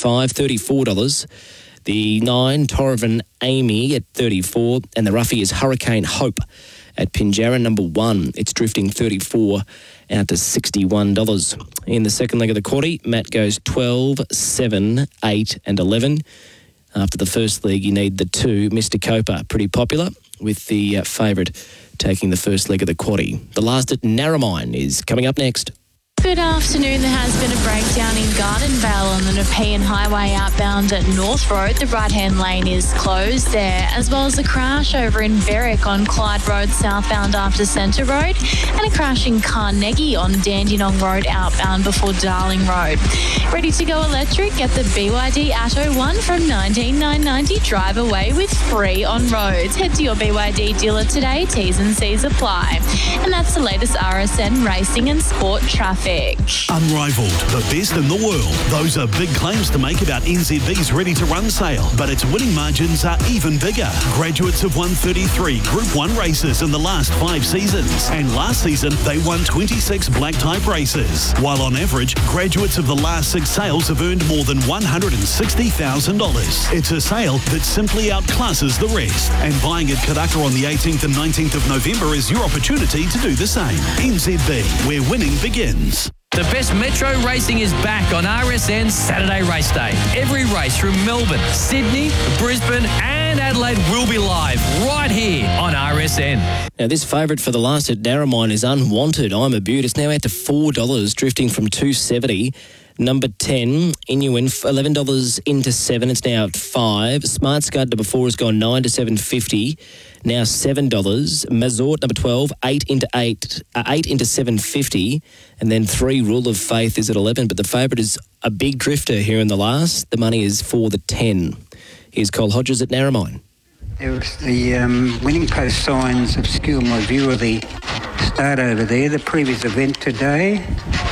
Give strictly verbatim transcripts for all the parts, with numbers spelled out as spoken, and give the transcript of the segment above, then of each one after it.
five, thirty-four dollars. The nine, Torrivan Amy at thirty-four, and the roughie is Hurricane Hope at Pinjarra, number one. It's drifting thirty-four out to sixty-one dollars. In the second leg of the quaddie, Matt goes twelve, seven, eight and eleven. After the first leg, you need the two, Mister Coper, pretty popular, with the uh, favourite taking the first leg of the quaddie. The last at Narromine is coming up next. Good afternoon. There has been a breakdown in Gardenvale on the Nepean Highway outbound at North Road. The right-hand lane is closed there, as well as a crash over in Berwick on Clyde Road southbound after Centre Road, and a crash in Carnegie on Dandenong Road outbound before Darling Road. Ready to go electric? Get the B Y D Atto one from nineteen thousand nine hundred ninety. Drive away with free on roads. Head to your B Y D dealer today. T's and C's apply. And that's the latest R S N racing and sport traffic. Unrivaled, the best in the world. Those are big claims to make about N Z B's ready-to-run sale, but its winning margins are even bigger. Graduates have won thirty-three Group one races in the last five seasons, and last season they won twenty-six black-type races, while on average, graduates of the last six sales have earned more than one hundred sixty thousand dollars. It's a sale that simply outclasses the rest, and buying at Kadaka on the eighteenth and nineteenth of November is your opportunity to do the same. N Z B, where winning begins. The best metro racing is back on R S N Saturday Race Day. Every race from Melbourne, Sydney, Brisbane and Adelaide will be live right here on R S N. Now, this favourite for the last at Narromine is Unwanted. I'm a Beaut. It's now out to four dollars, drifting from two dollars seventy. Number ten, Inuin, eleven dollars into seven. It's now at five. Smart Scud number four has gone nine to seven fifty. Now seven dollars. Mazort number twelve, eight into eight, uh, eight into seven fifty, and then three Rule of Faith is at eleven. But the favourite is a big drifter here in the last. The money is for the ten. Here's Cole Hodges at Narromine. There was the um, winning post signs obscure my view of the start over there. The previous event today.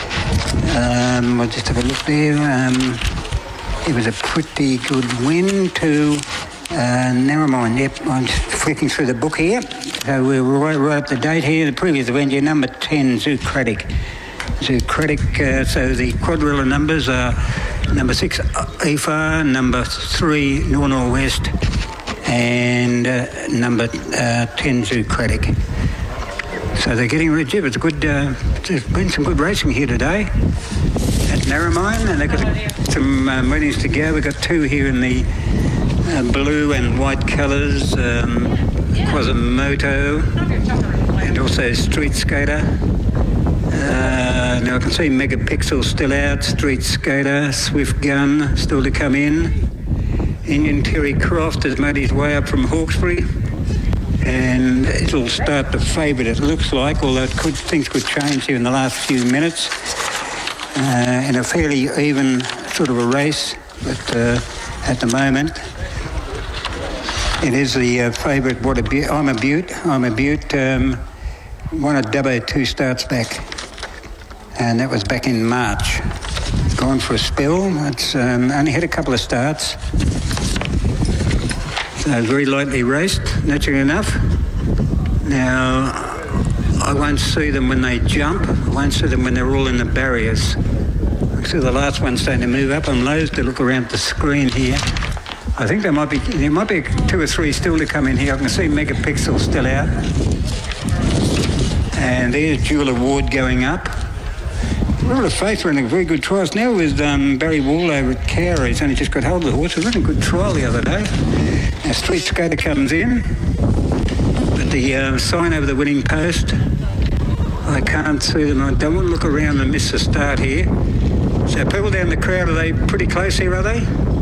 Um, I'll just have a look there. Um, it was a pretty good win to uh, Narromine. Yep, I'm just flicking through the book here. So we're right, right up to date here. The previous event, yeah, number ten, Zoocratic. Zoocratic, uh, so the quadrilla numbers are number six, E F A, number three, Nor Nor West, and uh, number uh, ten, Zoocratic. So they're getting rich. It's a good. Uh, there's been some good racing here today at Narromine, and they've got some uh, meetings to go. We've got two here in the uh, blue and white colours, um, Quasimodo, and also Street Skater. Uh, now I can see Megapixel still out, Street Skater, Swift Gun still to come in. Indian Terry Croft has made his way up from Hawkesbury. And it'll start to favour it, it looks like, although it could, things could change here in the last few minutes. Uh, in a fairly even sort of a race, but uh, at the moment, it is the uh, favourite. What a Beaut! I'm a Beaut. I'm a Beaut. Um, one of Dubbo two starts back, and that was back in March. Gone for a spell. It's um, only had a couple of starts. So very lightly raced, naturally enough. Now, I won't see them when they jump. I won't see them when they're all in the barriers. I see the last one starting to move up. I'm loath to look around the screen here. I think there might be there might be two or three still to come in here. I can see Megapixel still out. And there's Jewel Award going up. Rule of Faith running very good trials. Now with um, Barry Wall over at Cowra, he's only just got hold of the horse. He ran a good trial the other day. Now Street Skater comes in. But the uh, sign over the winning post, I can't see them. I don't want to look around and miss the start here. So people down the crowd, are they pretty close here, are they?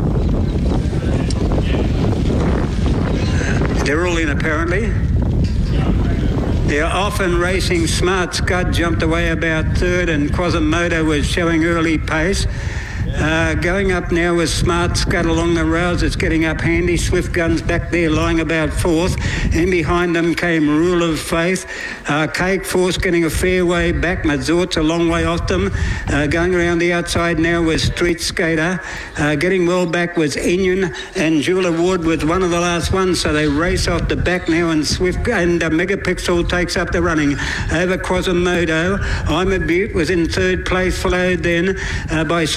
Uh, they're all in apparently. They're often racing. Smart Scud jumped away about third, and Quasimodo was showing early pace. Uh, going up now with Smart Scud along the rails. It's getting up handy. Swift Gun's back there lying about fourth. And behind them came Rule of Faith. Uh, Cake Force getting a fair way back. Mazort's a long way off them. Uh, going around the outside now with Street Skater. Uh, getting well back was Inuin and Jewel Award with one of the last ones. So they race off the back now, and Swift and uh, Megapixel takes up the running over Quasimodo. I'm a Beaut was in third place, followed then uh, by Smart Scud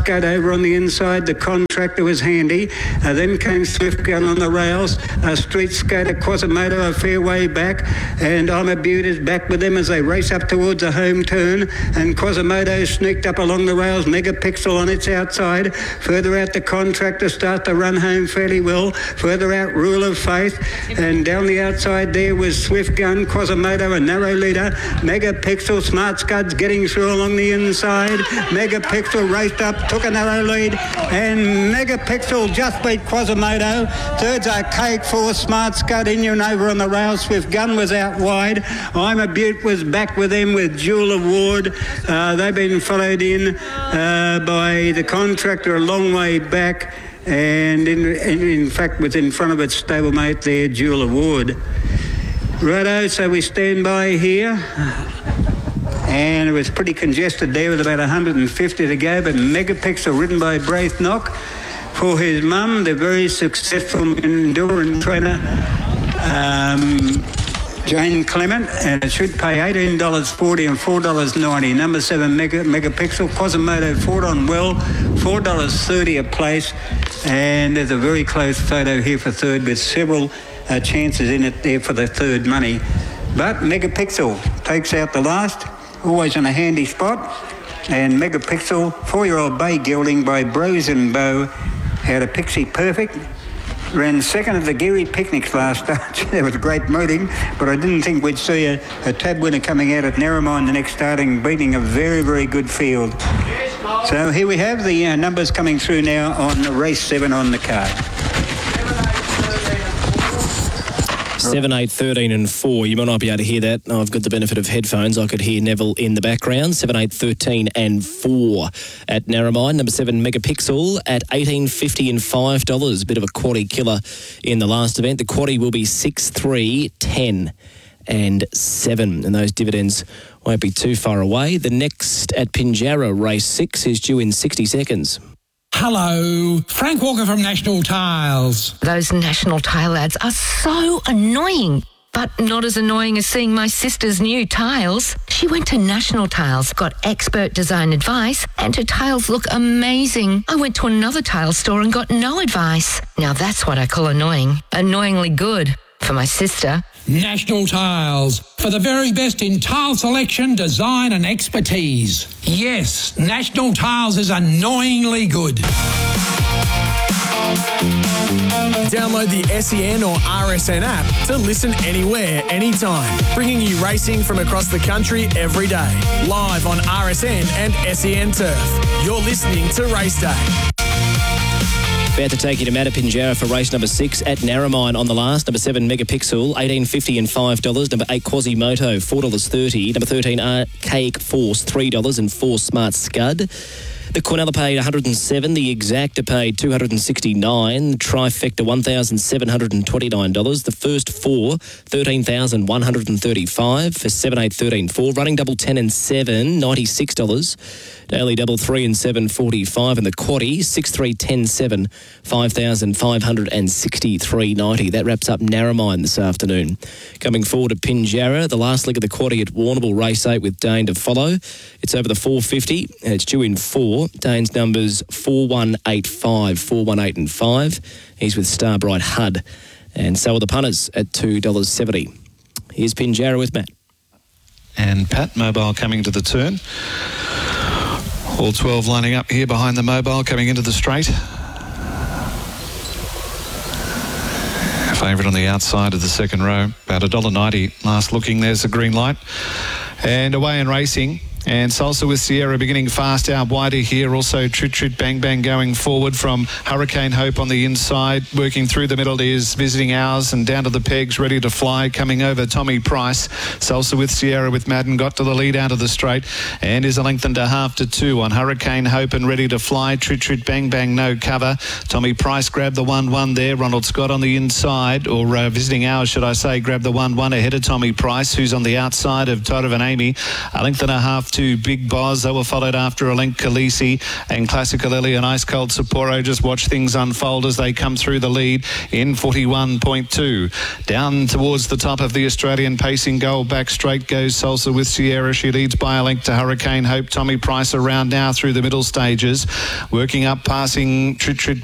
Scud over on the inside. The Contractor was handy. Uh, then came Swift Gun on the rails. Uh, Street Skater, Quasimodo a fair way back. And I'm a Beaut is back with them as they race up towards a home turn. And Quasimodo sneaked up along the rails. Megapixel on its outside. Further out, the Contractor starts to run home fairly well. Further out, Rule of Faith. And down the outside there was Swift Gun, Quasimodo, a narrow leader. Megapixel, Smart Scud's getting through along the inside. Megapixel raced up, took a narrow lead, and Megapixel just beat Quasimodo. Third's Archaic Force, Smart Scud, Indian over on the rails. Swift Gun was out wide. I'm a Beaut was back with them with Jewel Award. Uh, they've been followed in uh, by the Contractor a long way back, and in, in, in fact was in front of its stablemate there, Jewel Award. Righto, so we stand by here. And it was pretty congested there with about one hundred fifty to go, but Megapixel, ridden by Braith Knock, for his mum, the very successful endurance trainer, um, Jane Clement, and it should pay eighteen dollars forty and four dollars ninety. Number seven, Mega, Megapixel, Quasimodo, fought on well, four dollars thirty a place, and there's a very close photo here for third with several uh, chances in it there for the third money. But Megapixel takes out the last, always in a handy spot, and Megapixel, four-year-old bay gelding by Bros and Bow, had a Pixie Perfect, ran second at the Geary Picnics last start. There was a great meeting, but I didn't think we'd see a, a tab winner coming out at Narromine the next starting, beating a very, very good field. So here we have the uh, numbers coming through now on race seven on the card. seven, eight, thirteen and four. You might not be able to hear that. Oh, I've got the benefit of headphones. I could hear Neville in the background. seven, eight, thirteen and four at Narromine. Number seven, Megapixel at eighteen fifty and five dollars. Bit of a quaddie killer in the last event. The quaddie will be six, three, ten and seven. And those dividends won't be too far away. The next at Pinjarra, race six, is due in sixty seconds. Hello, Frank Walker from National Tiles. Those National Tile ads are so annoying, but not as annoying as seeing my sister's new tiles. She went to National Tiles, got expert design advice, and her tiles look amazing. I went to another tile store and got no advice. Now that's what I call annoying. Annoyingly good for my sister. National Tiles, for the very best in tile selection, design and expertise. Yes, National Tiles is annoyingly good. Download the S E N or R S N app to listen anywhere, anytime, bringing you racing from across the country every day. Live on R S N and S E N Turf. You're listening to Race Day. About to take you to Matapinjarra for race number six at Narromine on the last. Number seven, Megapixel, eighteen fifty and five dollars. Number eight, Quasimodo, four dollars thirty. Number thirteen, Archaic Force, three dollars, and four, Smart Scud. The Cornella paid one hundred seven dollars. The Exacta paid two hundred sixty-nine dollars. The Trifecta, one thousand seven hundred twenty-nine dollars. The first four, thirteen thousand one hundred thirty-five dollars for seven, eight, thirteen, four. Running double ten and seven, ninety-six dollars. Daily double three and seven, forty-five dollars. And the quaddie, six, three, ten, seven, five thousand five hundred sixty-three dollars ninety. That wraps up Narromine this afternoon. Coming forward to Pinjarra, the last leg of the quaddie at Warrnambool, race eight with Dane to follow. It's over the four fifty and it's due in four. Dane's numbers four, one, eight, five, four, one, eight and five. He's with Starbright Hud. And so are the punters at two dollars seventy. Here's Pinjarra with Matt. And Pat, Mobile coming to the turn. All twelve lining up here behind the Mobile coming into the straight. Favourite on the outside of the second row, about one dollar ninety. Last looking, there's the green light. And away and racing. And Salsa with Sierra beginning fast out wider here. Also Trit Trit Bang Bang going forward from Hurricane Hope on the inside. Working through the middle is Visiting Hours and down to the pegs, ready to fly. Coming over Tommy Price. Salsa with Sierra with Madden got to the lead out of the straight and is a length and a half to two on Hurricane Hope and ready to fly. Trit Trit Bang Bang no cover. Tommy Price grabbed the one one there. Ronald Scott on the inside, or uh, Visiting Hours should I say, grabbed the one one ahead of Tommy Price, who's on the outside of Todd of an Amy. A length and a half to two, Big Boz. They were followed after a length, Khaleesi and Classical Ellie and Ice Cold Sapporo. Just watch things unfold as they come through the lead in forty-one point two. Down towards the top of the Australian pacing goal, back straight goes Salsa with Sierra. She leads by a length to Hurricane Hope. Tommy Price around now through the middle stages. Working up, passing Trit Trit